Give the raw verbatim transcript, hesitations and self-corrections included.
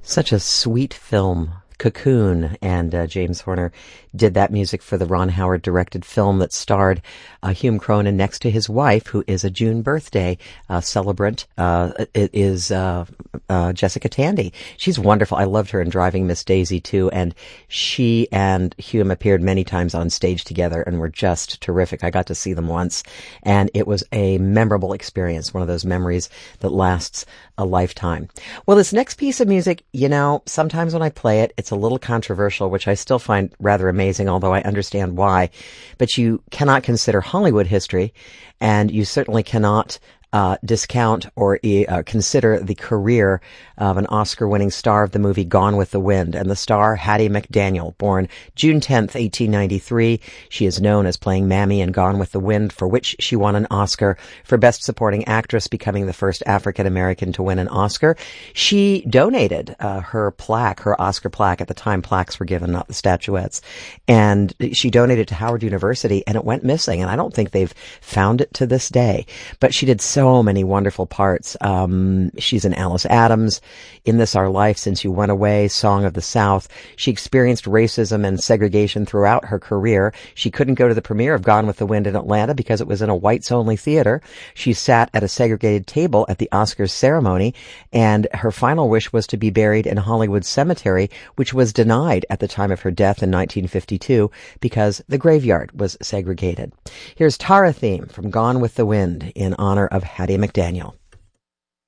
Such a sweet film. Cocoon, and uh, James Horner did that music for the Ron Howard directed film that starred uh, Hume Cronyn next to his wife, who is a June birthday uh, celebrant. Uh, it is uh, uh, Jessica Tandy. She's wonderful. I loved her in Driving Miss Daisy too, and she and Hume appeared many times on stage together and were just terrific. I got to see them once, and it was a memorable experience, one of those memories that lasts a lifetime. Well, this next piece of music, you know, sometimes when I play it, it's a little controversial, which I still find rather amazing, although I understand why. But you cannot consider Hollywood history, and you certainly cannot uh, discount or uh, consider the career of an Oscar-winning star of the movie Gone with the Wind, and the star, Hattie McDaniel, born June tenth, eighteen ninety-three. She is known as playing Mammy in Gone with the Wind, for which she won an Oscar for Best Supporting Actress, becoming the first African-American to win an Oscar. She donated uh, her plaque, her Oscar plaque. At the time, plaques were given, not the statuettes. And she donated to Howard University, and it went missing, and I don't think they've found it to this day. But she did so many wonderful parts. Um, she's in Alice Adams, In This Our Life, Since You Went Away, Song of the South. She experienced racism and segregation throughout her career. She couldn't go to the premiere of Gone with the Wind in Atlanta because it was in a whites-only theater. She sat at a segregated table at the Oscars ceremony, and her final wish was to be buried in Hollywood Cemetery, which was denied at the time of her death in nineteen fifty-two because the graveyard was segregated. Here's Tara Theme from Gone with the Wind in honor of Hattie McDaniel.